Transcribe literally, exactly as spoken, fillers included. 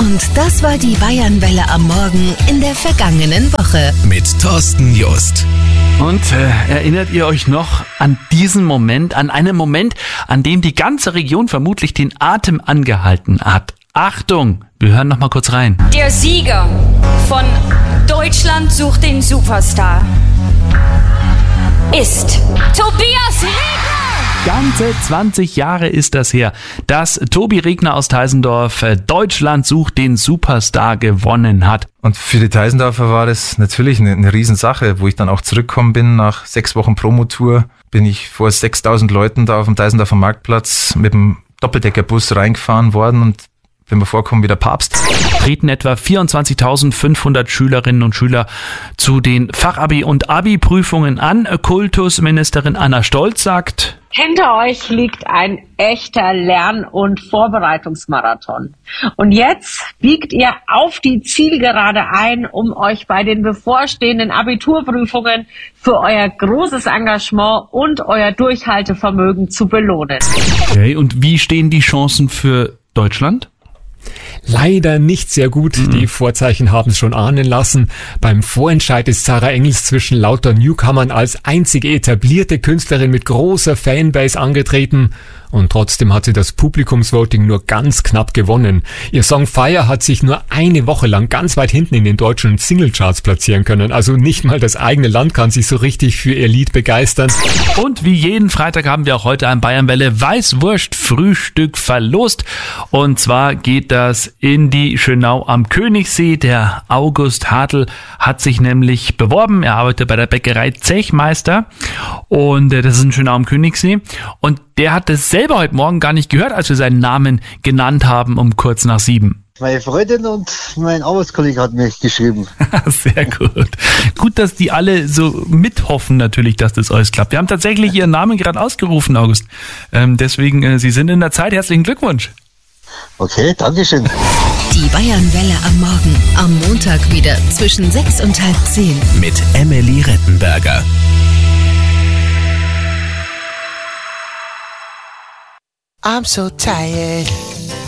Und das war die Bayernwelle am Morgen in der vergangenen Woche. Mit Thorsten Just. Und äh, erinnert ihr euch noch an diesen Moment, an einen Moment, an dem die ganze Region vermutlich den Atem angehalten hat? Achtung, wir hören noch mal kurz rein. Der Sieger von Deutschland sucht den Superstar ist Tobias Regner. Ganze zwanzig Jahre ist das her, dass Tobi Regner aus Teisendorf Deutschland sucht den Superstar gewonnen hat. Und für die Teisendorfer war das natürlich eine, eine Riesensache, wo ich dann auch zurückgekommen bin nach sechs Wochen Promotour, bin ich vor sechstausend Leuten da auf dem Teisendorfer Marktplatz mit dem Doppeldeckerbus reingefahren worden und wenn wir vorkommen wie der Papst. Treten etwa vierundzwanzigtausendfünfhundert Schülerinnen und Schüler zu den Fachabi- und Abi-Prüfungen an. Kultusministerin Anna Stolz sagt: Hinter euch liegt ein echter Lern- und Vorbereitungsmarathon. Und jetzt biegt ihr auf die Zielgerade ein, um euch bei den bevorstehenden Abiturprüfungen für euer großes Engagement und euer Durchhaltevermögen zu belohnen. Okay, und wie stehen die Chancen für Deutschland? Leider nicht sehr gut. Mhm. Die Vorzeichen haben es schon ahnen lassen. Beim Vorentscheid ist Sarah Engels zwischen lauter Newcomern als einzige etablierte Künstlerin mit großer Fanbase angetreten. Und trotzdem hat sie das Publikumsvoting nur ganz knapp gewonnen. Ihr Song Fire hat sich nur eine Woche lang ganz weit hinten in den deutschen Singlecharts platzieren können. Also nicht mal das eigene Land kann sich so richtig für ihr Lied begeistern. Und wie jeden Freitag haben wir auch heute ein Bayernwelle Weißwurst-Frühstück verlost. Und zwar geht das in die Schönau am Königssee. Der August Hartl hat sich nämlich beworben. Er arbeitet bei der Bäckerei Zechmeister. Und das ist in Schönau am Königssee. Und der hat es selber heute Morgen gar nicht gehört, als wir seinen Namen genannt haben um kurz nach sieben. Meine Freundin und mein Arbeitskollege hat mich geschrieben. Sehr gut. Gut, dass die alle so mithoffen natürlich, dass das alles klappt. Wir haben tatsächlich Ihren Namen gerade ausgerufen, August. Ähm, deswegen, äh, Sie sind in der Zeit. Herzlichen Glückwunsch. Okay, dankeschön. Die Bayernwelle am Morgen, am Montag wieder zwischen sechs und halb zehn. Mit Emily Rettenberger. I'm so tired.